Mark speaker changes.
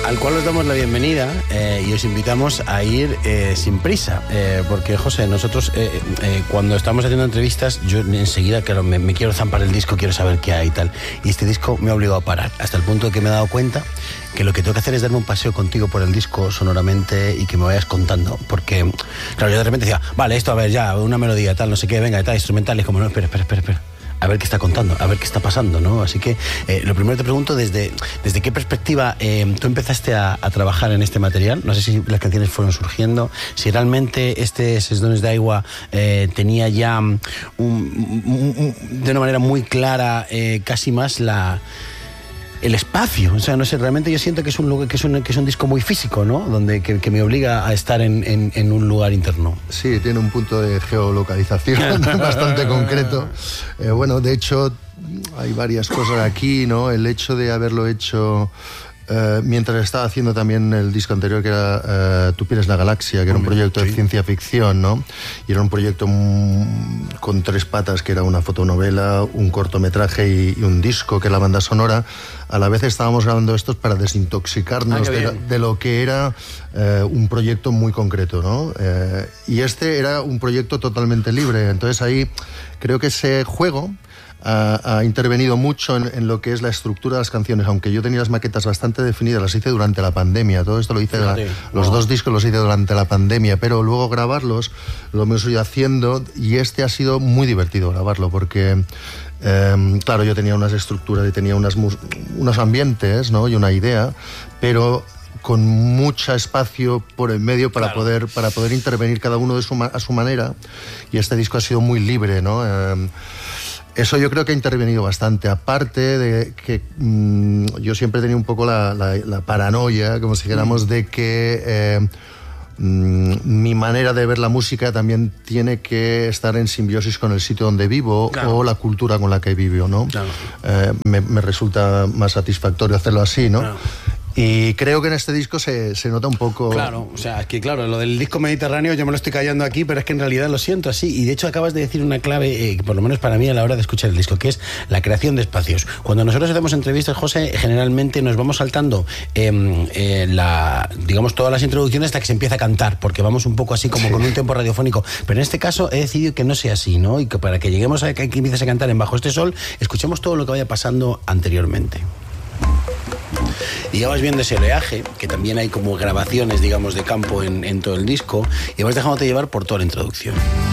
Speaker 1: al cual os damos la bienvenida y os invitamos a ir sin prisa, porque José, nosotros cuando estamos haciendo entrevistas, yo enseguida, claro, me quiero zampar el disco, quiero saber qué hay y tal, y este disco me ha obligado a parar, hasta el punto de que me he dado cuenta que lo que tengo que hacer es darme un paseo contigo por el disco sonoramente y que me vayas contando, porque, claro, yo de repente decía, vale, esto, a ver, ya, una melodía, tal, no sé qué, venga, tal, instrumental, y como, no, espera, a ver qué está contando, a ver qué está pasando, ¿no? Así que lo primero te pregunto, ¿desde qué perspectiva tú empezaste a trabajar en este material? No sé si las canciones fueron surgiendo, si realmente este Ses dones d'aigua tenía ya de una manera muy clara casi más el espacio, o sea, no sé, realmente yo siento que es un lugar, que es un disco muy físico, ¿no? Donde que me obliga a estar en un lugar interno.
Speaker 2: Sí, tiene un punto de geolocalización bastante concreto. Bueno, de hecho, hay varias cosas aquí, ¿no? El hecho de haberlo hecho mientras estaba haciendo también el disco anterior, que era Tú pierdes la galaxia, que era un proyecto de ciencia ficción, ¿no? Y era un proyecto con tres patas, que era una fotonovela, un cortometraje y un disco, que es la banda sonora. A la vez estábamos grabando estos para desintoxicarnos de lo que era un proyecto muy concreto, ¿no? Y este era un proyecto totalmente libre. Entonces ahí creo que ese juego ha intervenido mucho en lo que es la estructura de las canciones, aunque yo tenía las maquetas bastante definidas, las hice durante la pandemia, todo esto lo hice, los dos discos los hice durante la pandemia, pero luego grabarlos lo hemos ido haciendo y este ha sido muy divertido grabarlo, porque claro, yo tenía unas estructuras y tenía unos ambientes, ¿no? Y una idea, pero con mucho espacio por el medio para poder intervenir cada uno a su manera, y este disco ha sido muy libre, ¿no? Eso yo creo que ha intervenido bastante, aparte de que yo siempre tenía un poco la paranoia, como si dijéramos, de que mi manera de ver la música también tiene que estar en simbiosis con el sitio donde vivo, claro, o la cultura con la que vivo, ¿no? Claro. Me resulta más satisfactorio hacerlo así, ¿no? Claro. Y creo que en este disco se nota un poco...
Speaker 1: Claro, o sea, es que claro, lo del disco mediterráneo yo me lo estoy callando aquí, pero es que en realidad lo siento así. Y de hecho acabas de decir una clave, por lo menos para mí a la hora de escuchar el disco, que es la creación de espacios. Cuando nosotros hacemos entrevistas, José, generalmente nos vamos saltando digamos, todas las introducciones hasta que se empieza a cantar, porque vamos un poco así como con un tempo radiofónico. Pero en este caso he decidido que no sea así, ¿no? Y que para que lleguemos a que empieces a cantar en Bajo este sol, escuchemos todo lo que vaya pasando anteriormente. Y ya vas viendo ese oleaje, que también hay como grabaciones, digamos, de campo en todo el disco, y vas dejándote llevar por toda la introducción.